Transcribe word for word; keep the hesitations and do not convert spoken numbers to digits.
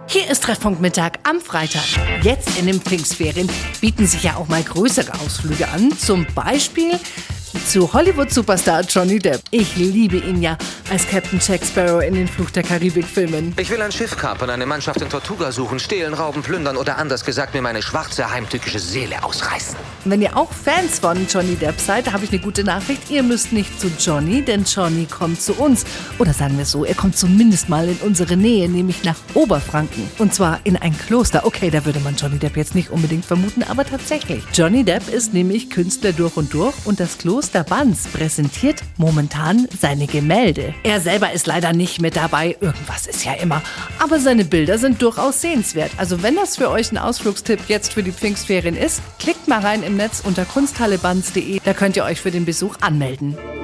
Hier ist Treffpunkt Mittag am Freitag. Jetzt in den Pfingstferien bieten sich ja auch mal größere Ausflüge an. Zum Beispiel zu Hollywood-Superstar Johnny Depp. Ich liebe ihn ja als Captain Jack Sparrow in den Fluch der Karibik-Filmen. Ich will ein Schiff kapern, eine Mannschaft in Tortuga suchen, stehlen, rauben, plündern oder anders gesagt mir meine schwarze, heimtückische Seele ausreißen. Wenn ihr auch Fans von Johnny Depp seid, habe ich eine gute Nachricht. Ihr müsst nicht zu Johnny, denn Johnny kommt zu uns. Oder sagen wir so, er kommt zumindest mal in unsere Nähe, nämlich nach Oberfranken. Und zwar in ein Kloster. Okay, da würde man Johnny Depp jetzt nicht unbedingt vermuten, aber tatsächlich. Johnny Depp ist nämlich Künstler durch und durch und das Kloster Banz präsentiert momentan seine Gemälde. Er selber ist leider nicht mit dabei, irgendwas ist ja immer. Aber seine Bilder sind durchaus sehenswert. Also wenn das für euch ein Ausflugstipp jetzt für die Pfingstferien ist, klickt mal rein im Netz unter kunsthallebanz punkt de, da könnt ihr euch für den Besuch anmelden.